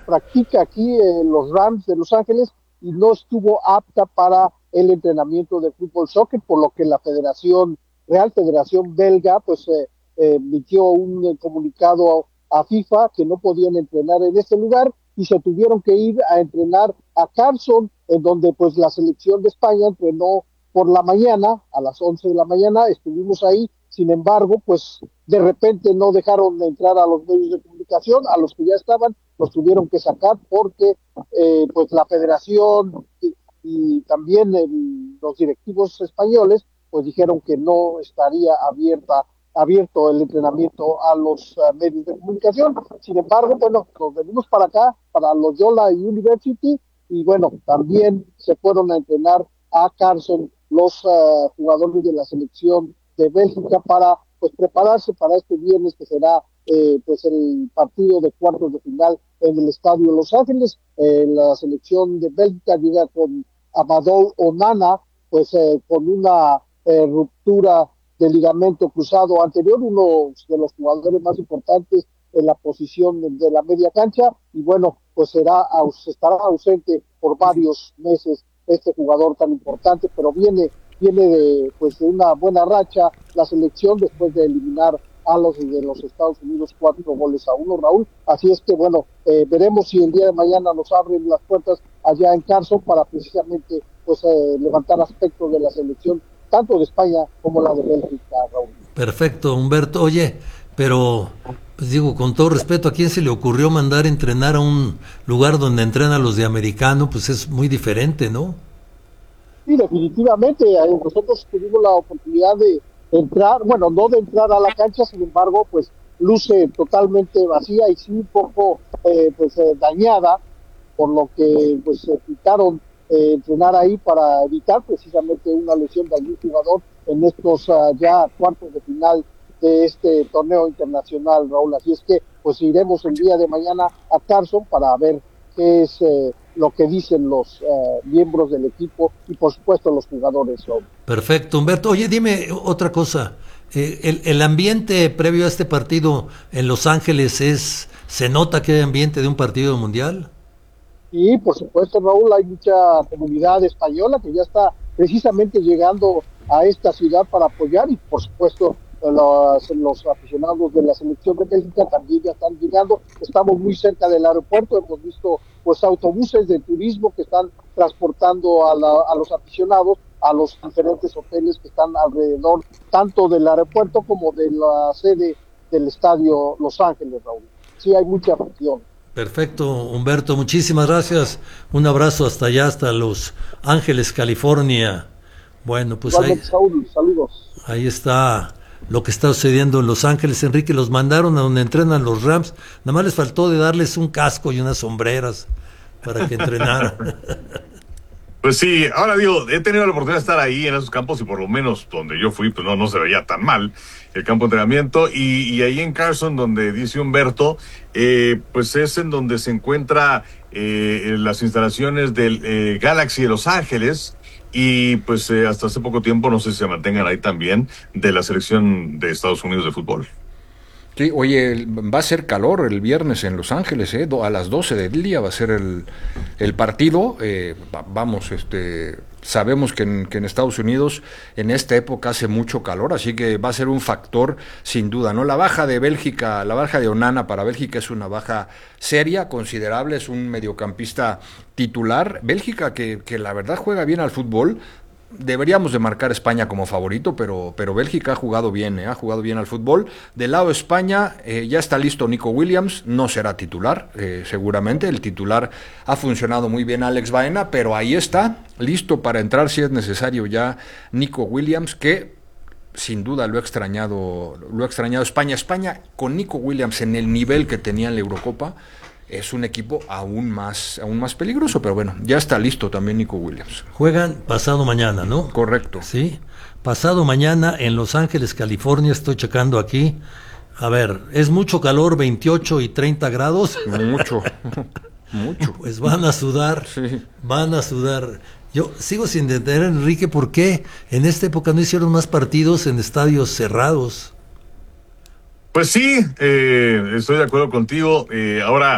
practica aquí en los Rams de Los Ángeles y no estuvo apta para el entrenamiento de fútbol soccer, por lo que la Real Federación Belga, pues emitió un comunicado a FIFA que no podían entrenar en este lugar y se tuvieron que ir a entrenar a Carson, en donde pues la selección de España entrenó por la mañana, a las 11 de la mañana, estuvimos ahí. Sin embargo, pues de repente no dejaron de entrar a los medios de comunicación, a los que ya estaban, los tuvieron que sacar porque pues la federación y también los directivos españoles pues dijeron que no estaría abierto el entrenamiento a los medios de comunicación. Sin embargo, bueno, nos venimos para acá, para Loyola University, y bueno, también se fueron a entrenar a Carson los jugadores de la selección de Bélgica para pues prepararse para este viernes que será pues el partido de cuartos de final en el estadio Los Ángeles. La selección de Bélgica llega con Amadou Onana pues con una ruptura del ligamento cruzado anterior, uno de los jugadores más importantes en la posición de la media cancha, y bueno, pues estará ausente por varios meses este jugador tan importante, pero viene de una buena racha la selección después de eliminar a los de los Estados Unidos 4-1, Raúl. Así es que bueno, veremos si el día de mañana nos abren las puertas allá en Carson para precisamente pues levantar aspectos de la selección tanto de España como la de Bélgica, Raúl. Perfecto, Humberto. Oye, pero pues digo, con todo respeto, ¿a quién se le ocurrió mandar entrenar a un lugar donde entrenan los de americano? Pues es muy diferente, ¿no? Sí, definitivamente. Nosotros tuvimos la oportunidad de entrar, bueno, no de entrar a la cancha, sin embargo, pues luce totalmente vacía y sí un poco dañada, por lo que pues se quitaron entrenar ahí para evitar precisamente una lesión de algún jugador en estos ya cuartos de final de este torneo internacional, Raúl. Así es que pues iremos el día de mañana a Carson para ver qué es lo que dicen los miembros del equipo y por supuesto los jugadores, Raúl. Perfecto, Humberto. Oye, dime otra cosa. El ambiente previo a este partido en Los Ángeles ¿se nota que hay ambiente de un partido mundial? Y por supuesto, Raúl, hay mucha comunidad española que ya está precisamente llegando a esta ciudad para apoyar, y por supuesto los aficionados de la selección de Bélgica también ya están llegando. Estamos muy cerca del aeropuerto, hemos visto pues autobuses de turismo que están transportando a los aficionados a los diferentes hoteles que están alrededor tanto del aeropuerto como de la sede del estadio Los Ángeles, Raúl. Sí, hay mucha afición. Perfecto, Humberto, muchísimas gracias. Un abrazo hasta allá, hasta Los Ángeles, California. Bueno, pues saludos. Ahí está lo que está sucediendo en Los Ángeles. Enrique, los mandaron a donde entrenan los Rams. Nada más les faltó de darles un casco y unas sombreras para que entrenaran. Pues sí, ahora digo, he tenido la oportunidad de estar ahí en esos campos y por lo menos donde yo fui, pues no se veía tan mal el campo de entrenamiento, y ahí en Carson, donde dice Humberto, pues es en donde se encuentra las instalaciones del Galaxy de Los Ángeles, y pues hasta hace poco tiempo, no sé si se mantengan ahí también, de la selección de Estados Unidos de fútbol. Sí, oye, va a ser calor el viernes en Los Ángeles, a las 12 del día va a ser el partido. Sabemos que en Estados Unidos en esta época hace mucho calor, así que va a ser un factor sin duda, ¿no? La baja de Bélgica, la baja de Onana para Bélgica es una baja seria, considerable, es un mediocampista titular. Bélgica que la verdad juega bien al fútbol. Deberíamos de marcar España como favorito, pero Bélgica ha jugado bien al fútbol. Del lado de España ya está listo Nico Williams, no será titular, seguramente. El titular ha funcionado muy bien, Alex Baena, pero ahí está, listo para entrar si es necesario ya Nico Williams, que sin duda lo ha extrañado España. España con Nico Williams en el nivel que tenía en la Eurocopa es un equipo aún más peligroso, pero bueno, ya está listo también Nico Williams. Juegan pasado mañana, ¿no? Correcto. Sí, pasado mañana en Los Ángeles, California, estoy checando aquí. A ver, ¿es mucho calor, 28 y 30 grados? Mucho. Pues van a sudar, sí. Van a sudar. Yo sigo sin entender, Enrique, por qué en esta época no hicieron más partidos en estadios cerrados. Pues sí, estoy de acuerdo contigo. Ahora,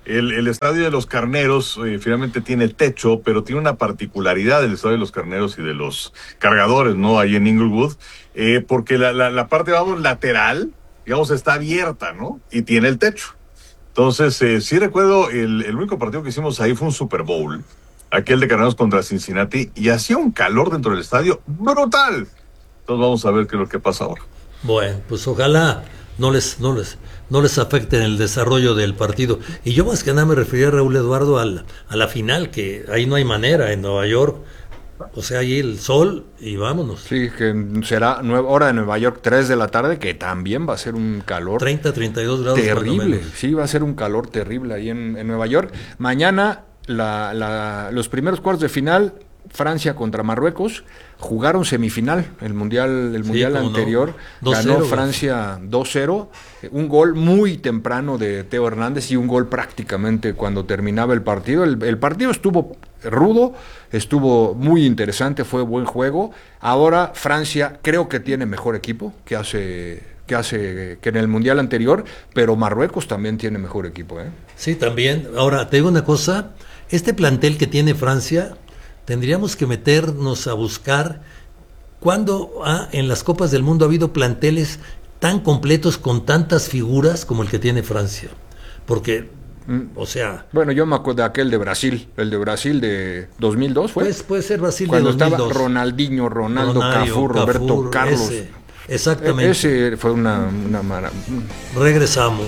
El Estadio de los Carneros finalmente tiene techo, pero tiene una particularidad del Estadio de los Carneros y de los Cargadores, ¿no? Ahí en Inglewood, porque la parte, vamos, lateral, digamos, está abierta, ¿no? Y tiene el techo. Entonces, sí recuerdo, el único partido que hicimos ahí fue un Super Bowl, aquel de Carneros contra Cincinnati, y hacía un calor dentro del estadio brutal. Entonces vamos a ver qué es lo que pasa ahora. Bueno, pues ojalá no les afecte en el desarrollo del partido. Y yo más que nada me refería, Raúl Eduardo, a la final, que ahí no hay manera, en Nueva York. O sea, ahí el sol y vámonos. Sí, que será hora de Nueva York, 3 de la tarde, que también va a ser un calor 30, 32 grados. terrible. Sí, va a ser un calor terrible ahí en Nueva York. Mañana los primeros cuartos de final, Francia contra Marruecos, jugaron semifinal, el mundial anterior, no. Ganó Francia 2-0, un gol muy temprano de Teo Hernández y un gol prácticamente cuando terminaba el partido. El partido estuvo rudo, estuvo muy interesante, fue buen juego. Ahora Francia creo que tiene mejor equipo que en el mundial anterior, pero Marruecos también tiene mejor equipo, ¿eh? Sí, también. Ahora, te digo una cosa, este plantel que tiene Francia, tendríamos que meternos a buscar cuándo en las Copas del Mundo ha habido planteles tan completos con tantas figuras como el que tiene Francia. Porque, o sea... Bueno, yo me acuerdo de aquel de Brasil, el de Brasil de 2002, ¿fue? Pues puede ser Brasil cuando de 2002. Cuando estaba Ronaldinho, Ronaldo, Cafú, Roberto Carlos. Exactamente. Ese fue una maravilla. Regresamos.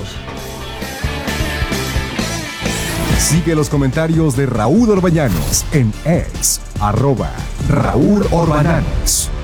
Sigue los comentarios de Raúl Orbañanos en X, @Raúl Orbañanos.